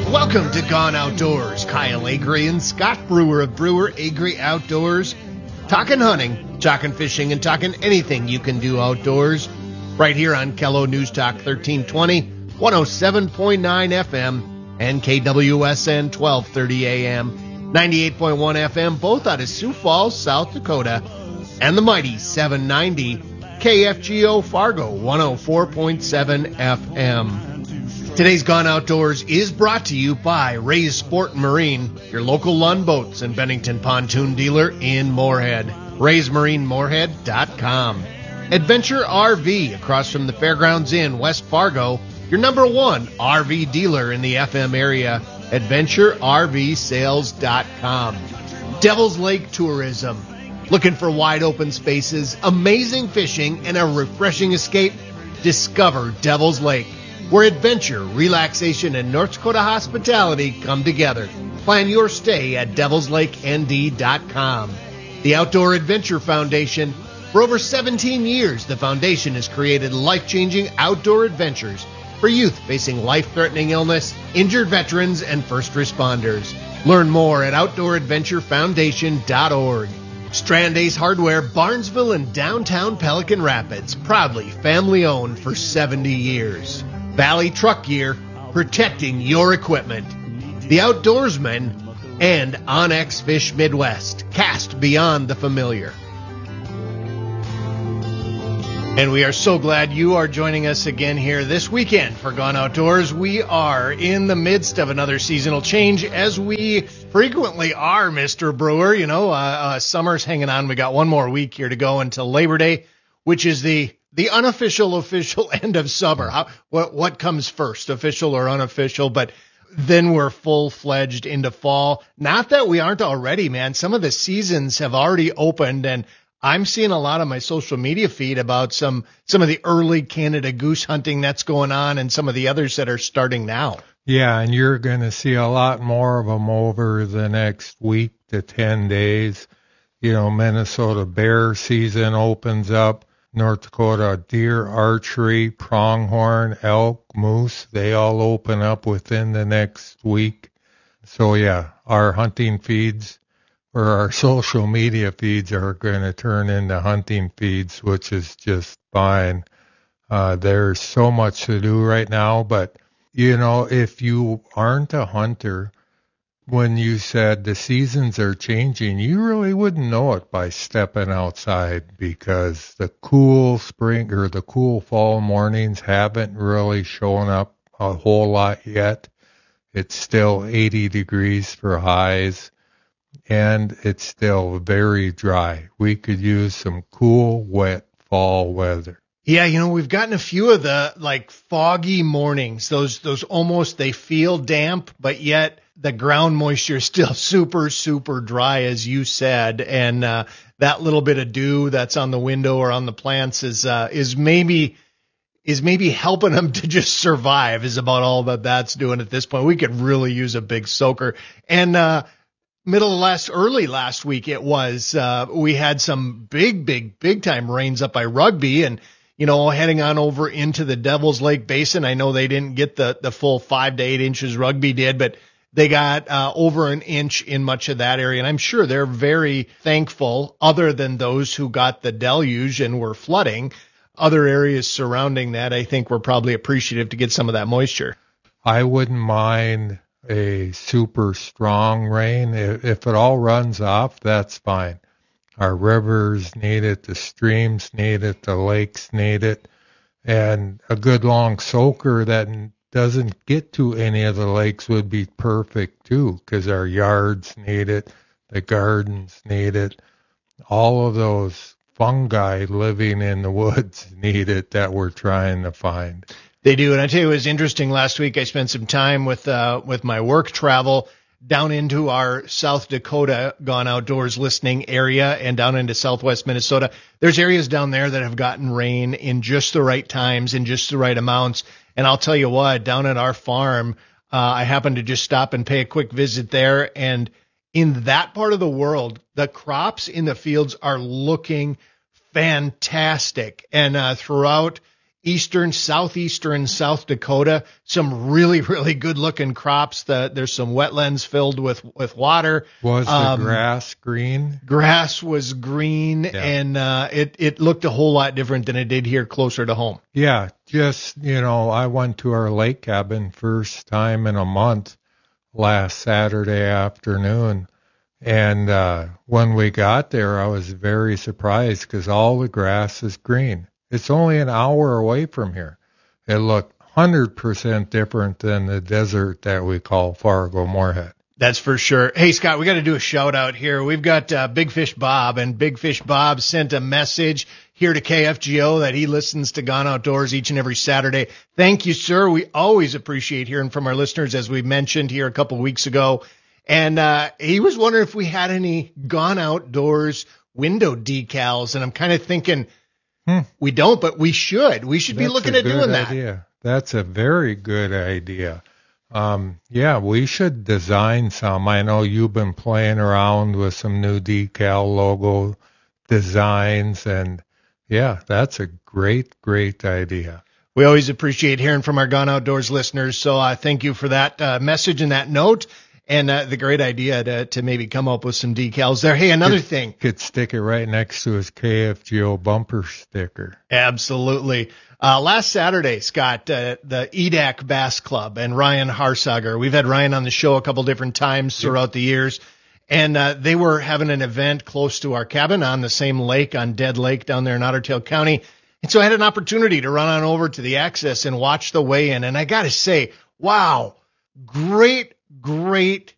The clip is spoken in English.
Welcome to Gone Outdoors. Kyle Agri and Scott Brewer of Brewer Agri Outdoors. Talking hunting, talking fishing, and talking anything you can do outdoors. Right here on Kello News Talk 1320, 107.9 FM, and KWSN 1230 AM, 98.1 FM, both out of Sioux Falls, South Dakota, and the mighty 790 KFGO Fargo 104.7 FM. Today's Gone Outdoors is brought to you by Ray's Sport and Marine, your local lawn boats and Bennington pontoon dealer in Moorhead. RaysMarineMoorhead.com. Adventure RV across from the Fairgrounds Inn, West Fargo, your number one RV dealer in the FM area. AdventureRVSales.com. Devil's Lake Tourism. Looking for wide open spaces, amazing fishing, and a refreshing escape? Discover Devil's Lake, where adventure, relaxation, and North Dakota hospitality come together. Plan your stay at devilslakend.com. The Outdoor Adventure Foundation. For over 17 years, the foundation has created life-changing outdoor adventures for youth facing life-threatening illness, injured veterans, and first responders. Learn more at OutdoorAdventureFoundation.org. Strand Ace Hardware, Barnesville and downtown Pelican Rapids, proudly family-owned for 70 years. Valley Truck Gear, protecting your equipment. The Outdoorsman, and Onyx Fish Midwest, cast beyond the familiar. And we are so glad you are joining us again here this weekend for Gone Outdoors. We are in the midst of another seasonal change, as we frequently are, Mr. Brewer. You know, summer's hanging on. We got one more week here to go until Labor Day, which is the unofficial, official end of summer. What comes first, official or unofficial? But then we're full-fledged into fall. Not that we aren't already, man. Some of the seasons have already opened, and I'm seeing a lot on my social media feed about some of the early Canada goose hunting that's going on and some of the others that are starting now. Yeah, and you're going to see a lot more of them over the next week to 10 days. You know, Minnesota bear season opens up. North Dakota deer, archery, pronghorn, elk, moose, they all open up within the next week. So yeah, our hunting feeds or our social media feeds are going to turn into hunting feeds, which is just fine. There's so much to do right now, but you know, if you aren't a hunter, when you said the seasons are changing, you really wouldn't know it by stepping outside, because the cool spring or the cool fall mornings haven't really shown up a whole lot yet. It's still 80 degrees for highs, and it's still very dry. We could use some cool, wet fall weather. Yeah, you know, we've gotten a few of the like foggy mornings, those almost, they feel damp, but yet the ground moisture is still super, super dry, as you said. And that little bit of dew that's on the window or on the plants is maybe helping them to just survive, is about all that's doing at this point. We could really use a big soaker. And early last week it was, we had some big time rains up by Rugby, and you know, heading on over into the Devil's Lake Basin. I know they didn't get the full 5 to 8 inches Rugby did, but they got over an inch in much of that area. And I'm sure they're very thankful, other than those who got the deluge and were flooding. Other areas surrounding that, I think, were probably appreciative to get some of that moisture. I wouldn't mind a super strong rain. If it all runs off, that's fine. Our rivers need it, the streams need it, the lakes need it, and a good long soaker that doesn't get to any of the lakes would be perfect too, because our yards need it, the gardens need it, all of those fungi living in the woods need it that we're trying to find. They do, and I tell you, it was interesting. Last week I spent some time with my work travel down into our South Dakota Gone Outdoors listening area and down into southwest Minnesota. There's areas down there that have gotten rain in just the right times, in just the right amounts. And I'll tell you what, down at our farm, I happened to just stop and pay a quick visit there. And in that part of the world, the crops in the fields are looking fantastic. And throughout eastern, southeastern South Dakota. Some really, really good looking crops. There's some wetlands filled with water. Was the grass green? Grass was green, and it looked a whole lot different than it did here closer to home. Yeah, just, I went to our lake cabin first time in a month last Saturday afternoon. And when we got there, I was very surprised because all the grass is green. It's only an hour away from here. It looked 100% different than the desert that we call Fargo-Moorhead. That's for sure. Hey, Scott, we got to do a shout out here. We've got Big Fish Bob, and Big Fish Bob sent a message here to KFGO that he listens to Gone Outdoors each and every Saturday. Thank you, sir. We always appreciate hearing from our listeners, as we mentioned here a couple of weeks ago. And he was wondering if we had any Gone Outdoors window decals, and I'm kind of thinking we don't, but we should. We should be looking at doing that. Idea. That's a very good idea. We should design some. I know you've been playing around with some new decal logo designs, and that's a great idea. We always appreciate hearing from our Gone Outdoors listeners, so thank you for that message and that note. And the great idea to maybe come up with some decals there. Hey, another thing. Could stick it right next to his KFGO bumper sticker. Absolutely. Last Saturday, Scott, the EDAC Bass Club and Ryan Harsager. We've had Ryan on the show a couple different times throughout the years. And they were having an event close to our cabin on the same lake, on Dead Lake down there in Otter Tail County. And so I had an opportunity to run on over to the Access and watch the weigh-in. And I got to say, wow, great